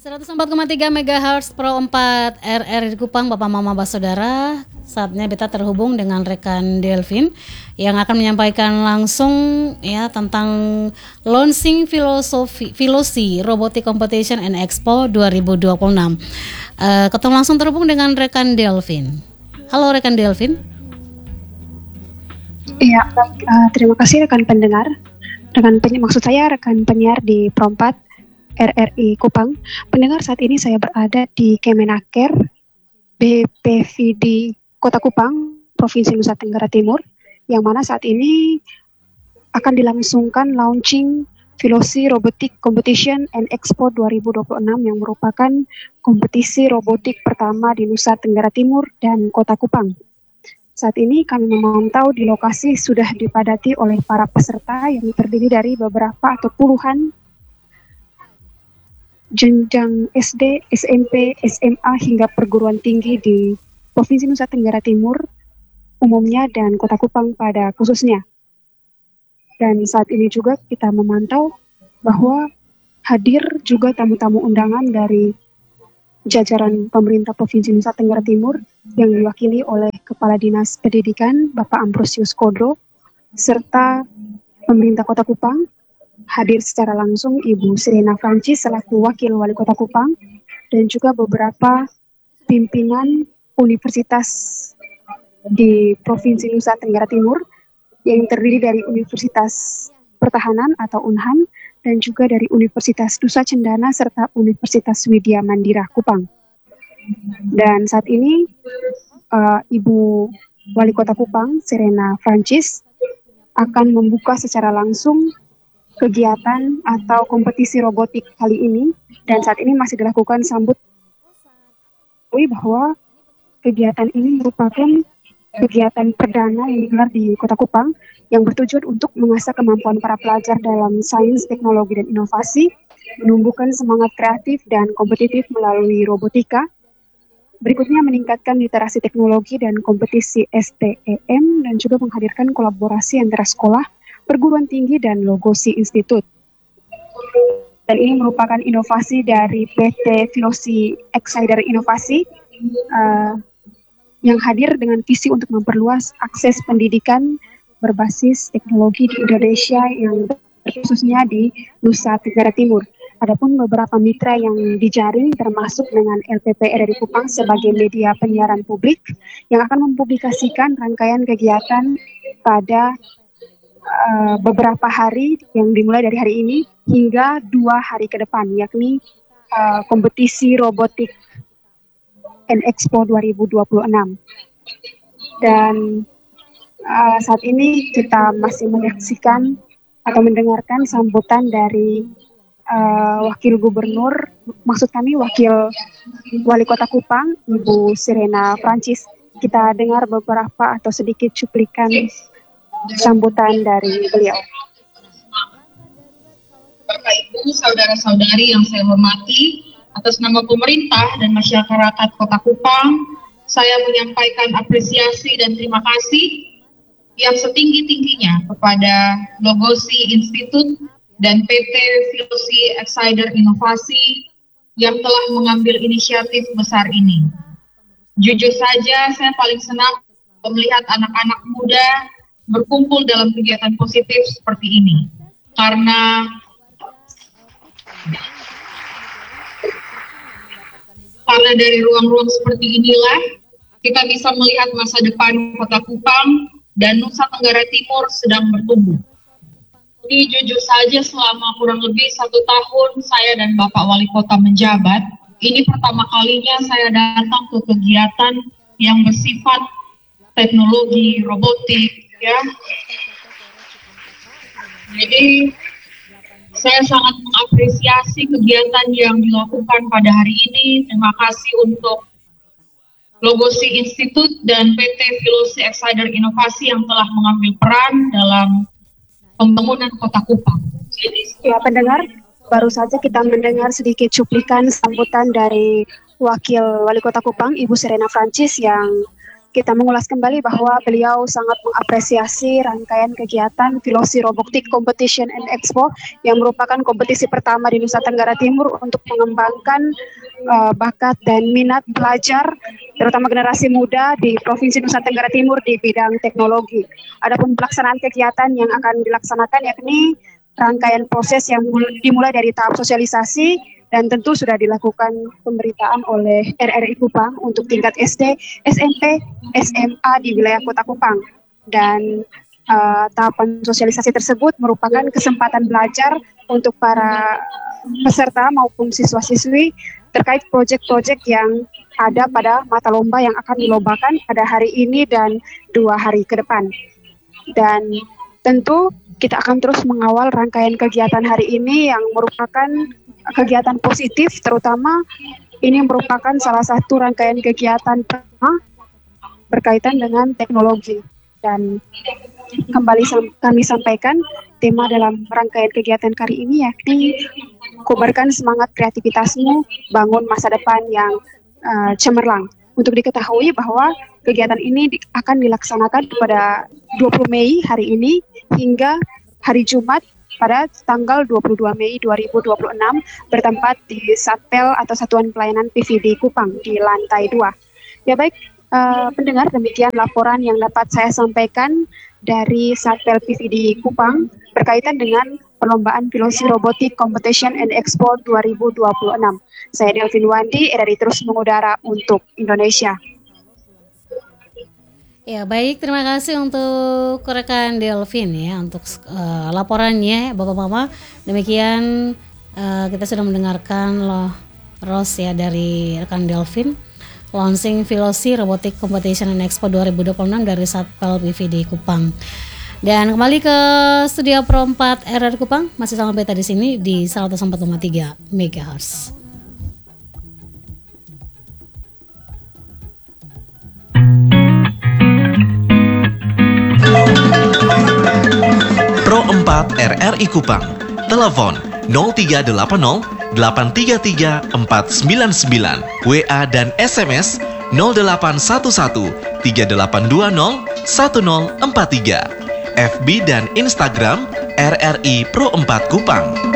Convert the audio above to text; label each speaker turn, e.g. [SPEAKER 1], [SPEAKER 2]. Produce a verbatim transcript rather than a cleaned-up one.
[SPEAKER 1] seratus empat koma tiga megahertz Pro empat R R di Kupang, Bapak Mama Basodara. Saatnya kita terhubung dengan rekan Delvin yang akan menyampaikan langsung ya tentang launching filosofi filosofi Robotic Competition and Expo dua ribu dua puluh enam. Uh, ketemu langsung terhubung dengan rekan Delvin. Halo rekan Delvin.
[SPEAKER 2] Iya, baik. Uh, terima kasih rekan pendengar. Rekan penyi- maksud saya rekan penyiar di Pro empat R R I Kupang. Pendengar, saat ini saya berada di Kemenaker B P V D Kota Kupang, Provinsi Nusa Tenggara Timur, yang mana saat ini akan dilangsungkan launching Filosi Robotic Competition and Expo dua ribu dua puluh enam yang merupakan kompetisi robotik pertama di Nusa Tenggara Timur dan Kota Kupang. Saat ini kami memantau di lokasi sudah dipadati oleh para peserta yang terdiri dari beberapa atau puluhan jenjang S D, S M P, S M A hingga perguruan tinggi di Provinsi Nusa Tenggara Timur umumnya dan Kota Kupang pada khususnya. Dan saat ini juga kita memantau bahwa hadir juga tamu-tamu undangan dari jajaran pemerintah Provinsi Nusa Tenggara Timur yang diwakili oleh Kepala Dinas Pendidikan Bapak Ambrosius Kodro serta pemerintah Kota Kupang. Hadir secara langsung Ibu Serena Francis selaku Wakil Wali Kota Kupang dan juga beberapa pimpinan universitas di Provinsi Nusa Tenggara Timur yang terdiri dari Universitas Pertahanan atau Unhan dan juga dari Universitas Nusa Cendana serta Universitas Widya Mandira Kupang. Dan saat ini uh, Ibu Wali Kota Kupang Serena Francis akan membuka secara langsung kegiatan atau kompetisi robotik kali ini, dan saat ini masih dilakukan sambut bahwa kegiatan ini merupakan kegiatan perdana yang digelar di Kota Kupang yang bertujuan untuk mengasah kemampuan para pelajar dalam sains, teknologi, dan inovasi, menumbuhkan semangat kreatif dan kompetitif melalui robotika. Berikutnya meningkatkan literasi teknologi dan kompetisi S T E M dan juga menghadirkan kolaborasi antara sekolah, perguruan tinggi, dan Logosi Institute. Dan ini merupakan inovasi dari P T Filosi Exider Inovasi uh, yang hadir dengan visi untuk memperluas akses pendidikan berbasis teknologi di Indonesia yang khususnya di Nusa Tenggara Timur. Adapun beberapa mitra yang dijaring termasuk dengan L P P R R I Kupang sebagai media penyiaran publik yang akan mempublikasikan rangkaian kegiatan pada Uh, beberapa hari yang dimulai dari hari ini hingga dua hari ke depan, yakni uh, kompetisi robotik and Expo dua ribu dua puluh enam. Dan uh, saat ini kita masih menyaksikan atau mendengarkan sambutan dari uh, Wakil Gubernur, maksud kami Wakil Wali Kota Kupang, Ibu Serena Francis. Kita dengar beberapa atau sedikit cuplikan sambutan dari beliau.
[SPEAKER 3] Bapak Ibu, saudara-saudari yang saya hormati, atas nama pemerintah dan masyarakat Kota Kupang, saya menyampaikan apresiasi dan terima kasih yang setinggi-tingginya kepada Logosi Institute dan P T Filosi Exider Inovasi yang telah mengambil inisiatif besar ini. Jujur saja, saya paling senang melihat anak-anak muda berkumpul dalam kegiatan positif seperti ini, karena karena dari ruang-ruang seperti inilah kita bisa melihat masa depan Kota Kupang dan Nusa Tenggara Timur sedang bertumbuh. Jadi jujur saja selama kurang lebih satu tahun saya dan Bapak Wali Kota menjabat, ini pertama kalinya saya datang ke kegiatan yang bersifat teknologi robotik, ya. Jadi saya sangat mengapresiasi kegiatan yang dilakukan pada hari ini. Terima kasih untuk Logosi Institute dan P T Filosi Exider Inovasi yang telah mengambil peran dalam pembangunan Kota Kupang.
[SPEAKER 2] Jadi, ya pendengar, baru saja kita mendengar sedikit cuplikan sambutan dari Wakil Wali Kota Kupang, Ibu Serena Francis, yang kita mengulas kembali bahwa beliau sangat mengapresiasi rangkaian kegiatan Filosi Robotik Competition and Expo yang merupakan kompetisi pertama di Nusa Tenggara Timur untuk mengembangkan uh, bakat dan minat pelajar, terutama generasi muda di Provinsi Nusa Tenggara Timur di bidang teknologi. Adapun pelaksanaan kegiatan yang akan dilaksanakan yakni rangkaian proses yang dimulai dari tahap sosialisasi, dan tentu sudah dilakukan pemberitaan oleh R R I Kupang untuk tingkat S D, S M P, S M A di wilayah Kota Kupang. Dan uh, tahapan sosialisasi tersebut merupakan kesempatan belajar untuk para peserta maupun siswa-siswi terkait proyek-proyek yang ada pada mata lomba yang akan dilombakan pada hari ini dan dua hari ke depan. Dan tentu kita akan terus mengawal rangkaian kegiatan hari ini yang merupakan kegiatan positif, terutama ini merupakan salah satu rangkaian kegiatan pertama berkaitan dengan teknologi. Dan kembali sam- kami sampaikan tema dalam rangkaian kegiatan kali ini yakni kobarkan semangat kreativitasmu, bangun masa depan yang uh, cemerlang. Untuk diketahui bahwa kegiatan ini di- akan dilaksanakan pada dua puluh Mei hari ini hingga hari Jumat pada tanggal dua puluh dua Mei dua ribu dua puluh enam bertempat di Satpel atau Satuan Pelayanan P V D Kupang di lantai dua. Ya baik, uh, pendengar, demikian laporan yang dapat saya sampaikan dari Satpel P V D Kupang berkaitan dengan perlombaan Filosi Robotik Competition and Expo dua ribu dua puluh enam. Saya Delvin Wandi, R R I terus mengudara untuk Indonesia.
[SPEAKER 1] Ya baik, terima kasih untuk rekan Delvin ya untuk uh, laporannya Bapak-Bapak. Demikian uh, kita sudah mendengarkan loh Ros ya dari rekan Delvin launching Filosi Robotik Competition and Expo dua ribu dua puluh enam dari Satpel P V D Kupang. Dan kembali ke studio Pro empat R R I Kupang, masih sama beta di sini di seratus empat koma tiga megahertz.
[SPEAKER 4] Pro empat R R I Kupang, telepon nol tiga delapan nol delapan tiga tiga empat sembilan sembilan, W A dan S M S nol delapan satu satu tiga delapan dua nol satu nol empat tiga, F B dan Instagram R R I Pro empat Kupang.